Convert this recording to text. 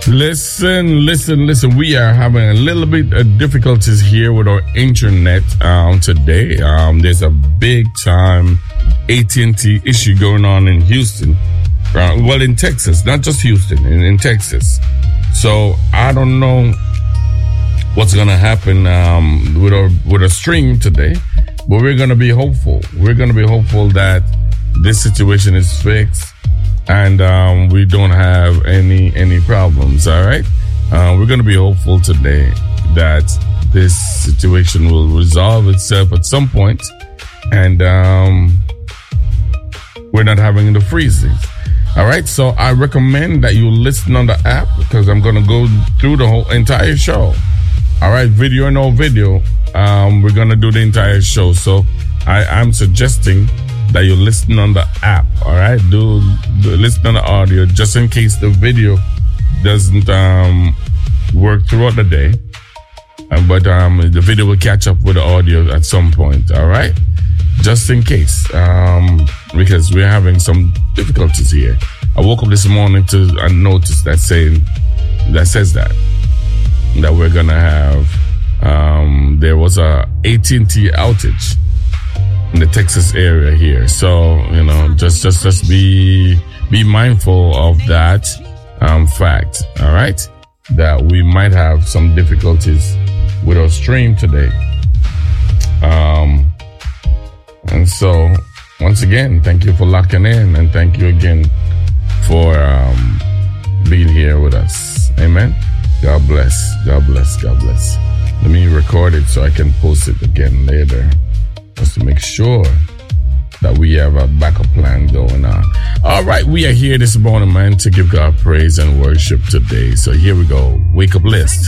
Listen. We are having a little bit of difficulties here with our internet today. There's a big time AT&T issue going on in Houston. In Texas, not just Houston, in Texas. So I don't know what's going to happen with our stream today, but we're going to be hopeful. We're going to be hopeful that this situation is fixed and we don't have any problems. All right, we're going to be hopeful today that this situation will resolve itself at some point, and we're not having the freezes. All right, so I recommend that you listen on the app because I'm going to go through the whole entire show. All right, video or no video, we're going to do the entire show. So I'm suggesting that you listen on the app. All right, do listen on the audio just in case the video doesn't work throughout the day. But the video will catch up with the audio at some point. All right, just in case, because we're having some difficulties here. I woke up this morning to a notice that says that we're gonna have there was a AT&T outage in the Texas area here. So just be mindful of that fact. All right, that we might have some difficulties with our stream today. And so, once again, thank you for locking in, and thank you again for being here with us. Amen. God bless. God bless. God bless. Let me record it so I can post it again later, just to make sure that we have a backup plan going on. All right, we are here this morning, man, to give God praise and worship today. So here we go. Wake up list.